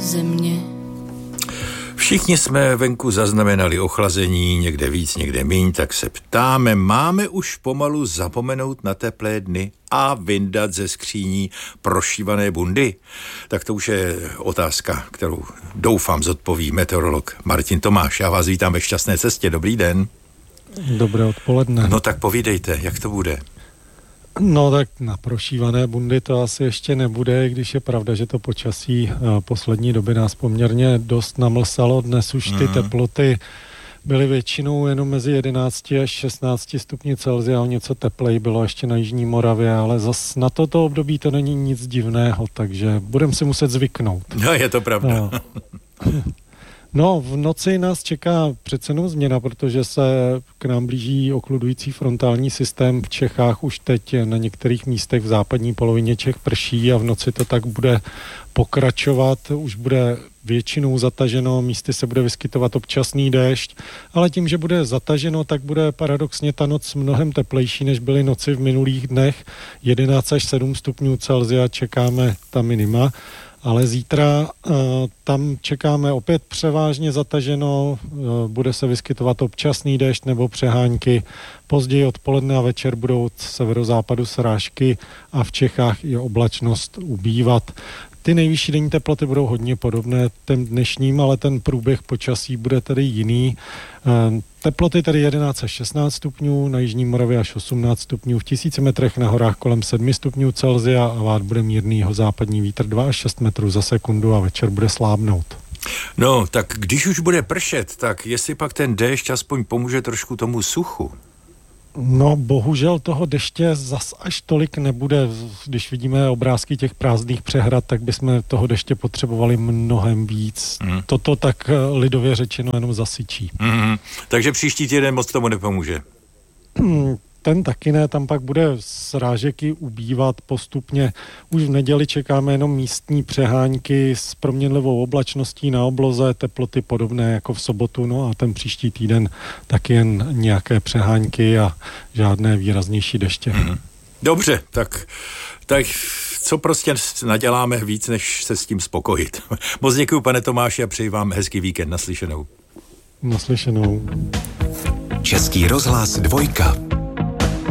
země. Všichni jsme venku zaznamenali ochlazení, někde víc, někde míň, tak se ptáme, máme už pomalu zapomenout na teplé dny a vyndat ze skříní prošívané bundy? Tak to už je otázka, kterou doufám zodpoví meteorolog Martin Tomáš. Já vás vítám ve šťastné cestě, dobrý den. Dobré odpoledne. No tak povídejte, jak to bude? No tak na prošívané bundy to asi ještě nebude, když je pravda, že to počasí poslední doby nás poměrně dost namlsalo. Dnes už ty teploty byly většinou jenom mezi 11 až 16 stupni Celsia, o něco tepleji bylo ještě na Jižní Moravě, ale zas na toto období to není nic divného, takže budeme si muset zvyknout. No, je to pravda. No, v noci nás čeká přece jenom změna, protože se k nám blíží okludující frontální systém. V Čechách už teď na některých místech v západní polovině Čech prší a v noci to tak bude pokračovat. Už bude většinou zataženo, místy se bude vyskytovat občasný déšť, ale tím, že bude zataženo, tak bude paradoxně ta noc mnohem teplejší, než byly noci v minulých dnech. 11 až 7 stupňů Celsia čekáme ta minima. Ale zítra tam čekáme opět převážně zataženo, bude se vyskytovat občasný déšť nebo přehánky. Později odpoledne a večer budou od severozápadu srážky a v Čechách je oblačnost ubývat. Ty nejvyšší denní teploty budou hodně podobné těm dnešním, ale ten průběh počasí bude tedy jiný. Teploty tedy 11 až 16 stupňů, na Jižní Moravě až 18 stupňů, v 1000 metrech na horách kolem 7 stupňů Celsia a vát bude mírný západní vítr 2 až 6 metrů za sekundu a večer bude slábnout. No, tak když už bude pršet, tak jestli pak ten déšť aspoň pomůže trošku tomu suchu. No, bohužel toho deště zas až tolik nebude. Když vidíme obrázky těch prázdných přehrad, tak bychom toho deště potřebovali mnohem víc. Toto tak lidově řečeno jenom zasyčí. Takže příští týden moc tomu nepomůže. Ten taky ne, tam pak bude srážeky ubývat postupně. Už v neděli čekáme jenom místní přehánky s proměnlivou oblačností na obloze, teploty podobné jako v sobotu, no a ten příští týden taky jen nějaké přehánky a žádné výraznější deště. Dobře, tak co prostě naděláme víc, než se s tím spokojit. Moc děkuju, pane Tomáši, a přeji vám hezký víkend. Naslyšenou. Naslyšenou. Český rozhlas 2.